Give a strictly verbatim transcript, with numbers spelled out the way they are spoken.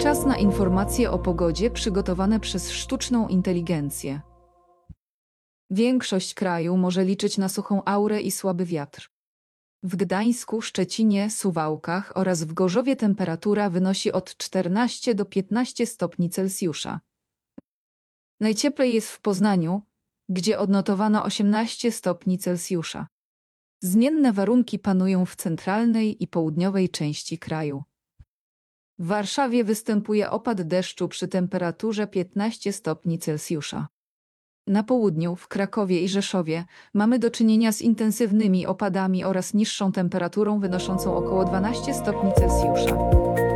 Czas na informacje o pogodzie przygotowane przez sztuczną inteligencję. Większość kraju może liczyć na suchą aurę i słaby wiatr. W Gdańsku, Szczecinie, Suwałkach oraz w Gorzowie temperatura wynosi od czternastu do piętnastu stopni Celsjusza. Najcieplej jest w Poznaniu, gdzie odnotowano osiemnaście stopni Celsjusza. Zmienne warunki panują w centralnej i południowej części kraju. W Warszawie występuje opad deszczu przy temperaturze piętnaście stopni Celsjusza. Na południu, w Krakowie i Rzeszowie, mamy do czynienia z intensywnymi opadami oraz niższą temperaturą wynoszącą około dwanaście stopni Celsjusza.